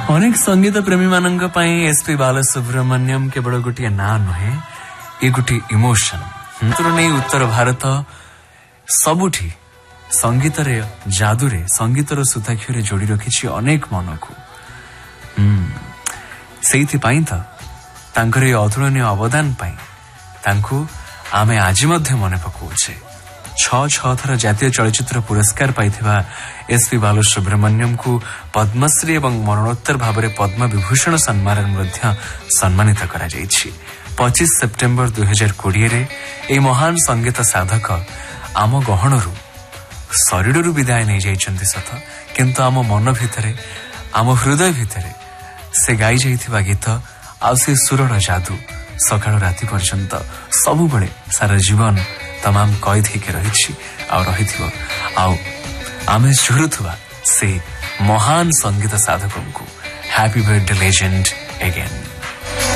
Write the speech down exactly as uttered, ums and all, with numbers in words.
अनेक संगीत प्रेमी मानक एसपी बालसुब्रमण्यम केवल गोटे ना नुहे ये गोटे इमोशन नहीं उत्तर भारत सबुठी संगीत रे जादू रे संगीत सुताक्षर जोड़ी रखी अनेक मन को से अतुलनीय अवदान आमे आज मन पकाउछे छह छह थर जातीय चलचित्र पुरस्कार पाइथिबा एसपी बालसुब्रमण्यम को पद्मश्री एवं मरणोत्तर भाव में पद्म विभूषण सम्मान मध्य सम्मानित करा जायछि। पच्चीस सेप्टेम्बर दुई हजार कोड़े ए महान संगीत साधक आम गहणरू शरीर विदाय नहीं जाइछन्ति सत किंतु आम मन भितरे आम हृदय भितरे से गाई जाइथिबा गीत आ से सुरर जादू सकाळ राति पर्यंत सबु बळे सारा जीवन तमाम कैद होकर रही रही आमे झुरुवा से महान संगीत साधकों को हैप्पी बर्थडे लेजेंड अगेन।